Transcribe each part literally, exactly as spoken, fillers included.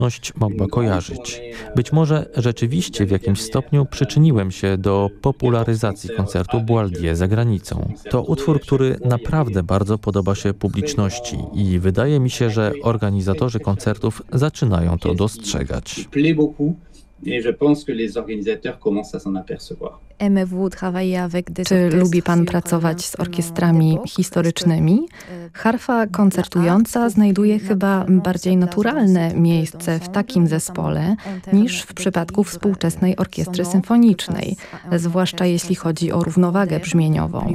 publiczność mogła kojarzyć. Być może rzeczywiście w jakimś stopniu przyczyniłem się do popularyzacji koncertu Boieldieu za granicą. To utwór, który naprawdę bardzo podoba się publiczności i wydaje mi się, że organizatorzy koncertów zaczynają to dostrzegać. Et je pense que les organisateurs commencent à s'en apercevoir. Czy lubi pan pracować z orkiestrami historycznymi? Harfa koncertująca znajduje chyba bardziej naturalne miejsce w takim zespole niż w przypadku współczesnej orkiestry symfonicznej, zwłaszcza jeśli chodzi o równowagę brzmieniową.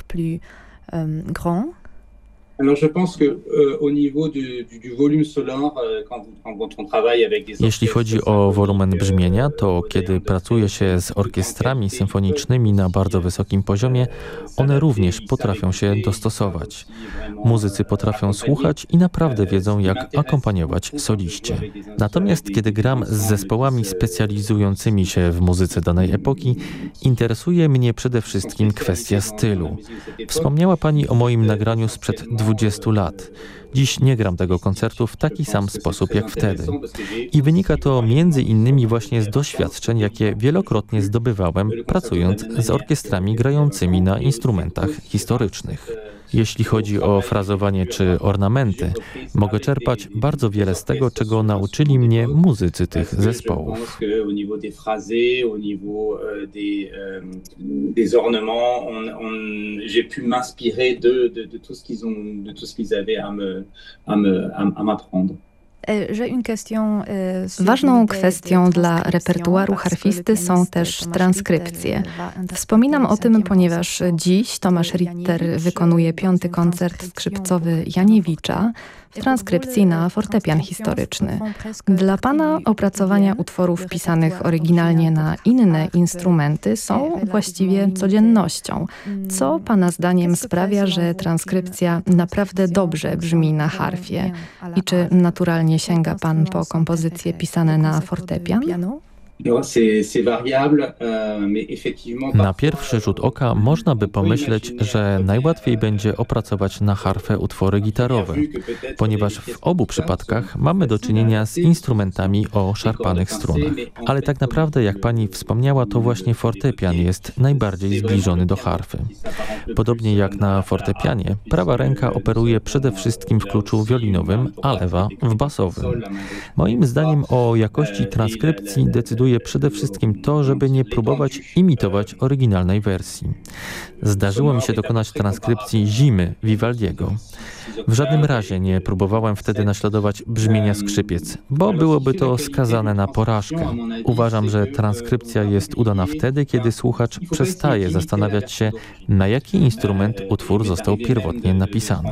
Alors je pense que euh, au niveau du, du, du volume sonore, euh, quand, quand on travaille avec des Jeśli chodzi o wolumen brzmienia, to kiedy pracuje się z orkiestrami symfonicznymi na bardzo wysokim poziomie, one również potrafią się dostosować. Muzycy potrafią słuchać i naprawdę wiedzą, jak akompaniować soliście. Natomiast kiedy gram z zespołami specjalizującymi się w muzyce danej epoki, interesuje mnie przede wszystkim kwestia stylu. Wspomniała pani o moim nagraniu sprzed dwudziestu lat. Dziś nie gram tego koncertu w taki sam sposób jak wtedy. I wynika to między innymi właśnie z doświadczeń, jakie wielokrotnie zdobywałem, pracując z orkiestrami grającymi na instrumentach historycznych. Jeśli chodzi o frazowanie czy ornamenty, mogę czerpać bardzo wiele z tego, czego nauczyli mnie muzycy tych zespołów. Ważną kwestią dla repertuaru harfisty są też transkrypcje. Wspominam o tym, ponieważ dziś Tomasz Ritter wykonuje piąty koncert skrzypcowy Janiewicza w transkrypcji na fortepian historyczny. Dla pana opracowania utworów pisanych oryginalnie na inne instrumenty są właściwie codziennością. Co pana zdaniem sprawia, że transkrypcja naprawdę dobrze brzmi na harfie? I czy naturalnie sięga pan po kompozycje pisane na fortepian? Na pierwszy rzut oka można by pomyśleć, że najłatwiej będzie opracować na harfę utwory gitarowe, ponieważ w obu przypadkach mamy do czynienia z instrumentami o szarpanych strunach. Ale tak naprawdę, jak pani wspomniała, to właśnie fortepian jest najbardziej zbliżony do harfy. Podobnie jak na fortepianie, prawa ręka operuje przede wszystkim w kluczu wiolinowym, a lewa w basowym. Moim zdaniem o jakości transkrypcji decyduje przede wszystkim to, żeby nie próbować imitować oryginalnej wersji. Zdarzyło mi się dokonać transkrypcji Zimy Vivaldiego. W żadnym razie nie próbowałem wtedy naśladować brzmienia skrzypiec, bo byłoby to skazane na porażkę. Uważam, że transkrypcja jest udana wtedy, kiedy słuchacz przestaje zastanawiać się, na jaki instrument utwór został pierwotnie napisany.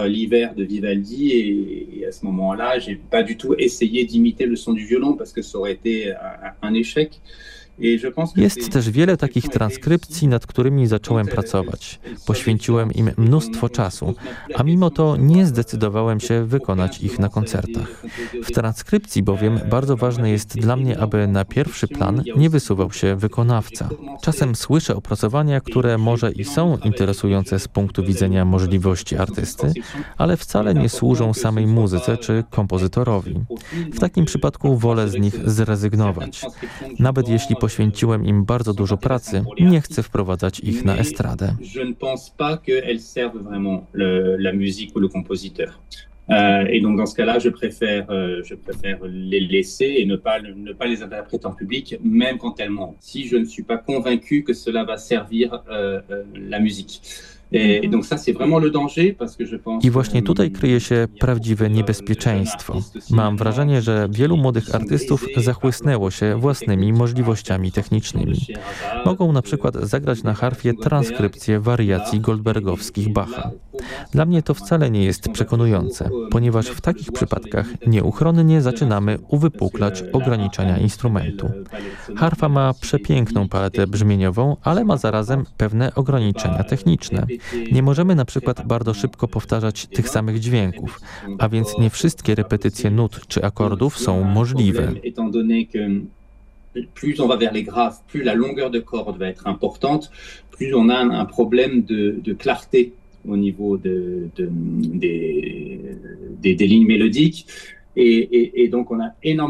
Jest też wiele takich transkrypcji, nad którymi zacząłem pracować. Poświęciłem im mnóstwo czasu, a mimo to nie zdecydowałem się wykonać ich na koncertach. W transkrypcji bowiem bardzo ważne jest dla mnie, aby na pierwszy plan nie wysuwał się wykonawca. Czasem słyszę opracowania, które może i są interesujące z punktu widzenia możliwości artysty, ale wcale nie służą samej muzyce czy kompozytorowi. W takim przypadku wolę z nich zrezygnować. Nawet jeśli poświęciłem im bardzo dużo pracy, nie chcę wprowadzać ich na estradę. Et donc dans ce cas-là, je préfère, euh, je préfère les laisser et ne pas, ne pas les interpréter en public, même quand elles mentent. Si je ne suis pas convaincu que cela va servir euh, euh, la musique. I właśnie tutaj kryje się prawdziwe niebezpieczeństwo. Mam wrażenie, że wielu młodych artystów zachłysnęło się własnymi możliwościami technicznymi. Mogą na przykład zagrać na harfie transkrypcję wariacji goldbergowskich Bacha. Dla mnie to wcale nie jest przekonujące, ponieważ w takich przypadkach nieuchronnie zaczynamy uwypuklać ograniczenia instrumentu. Harfa ma przepiękną paletę brzmieniową, ale ma zarazem pewne ograniczenia techniczne. Nie możemy na przykład bardzo szybko powtarzać tych samych dźwięków, a więc nie wszystkie repetycje nut czy akordów są możliwe. Plus on va vers les graves, plus la longueur de corde va être importante, plus on a un problème de, de clarté au niveau de, de, des, des, des lignes mélodiques. Et, et, et donc on a énormément